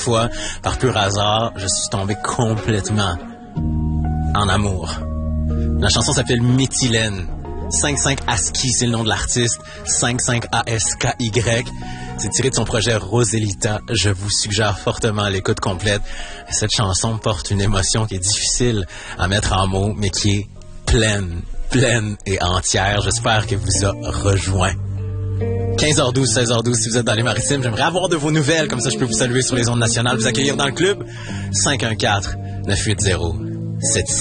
fois, par pur hasard, je suis tombé complètement en amour. La chanson s'appelle Méthylène. 55 ASCII, c'est le nom de l'artiste. 55 ASKY. C'est tiré de son projet Roselita. Je vous suggère fortement l'écoute complète. Cette chanson porte une émotion qui est difficile à mettre en mots, mais qui est pleine et entière. J'espère qu'elle vous a rejoint. 15h12, 16h12, si vous êtes dans les Maritimes, j'aimerais avoir de vos nouvelles, comme ça je peux vous saluer sur les ondes nationales, vous accueillir dans le club. 514-980-76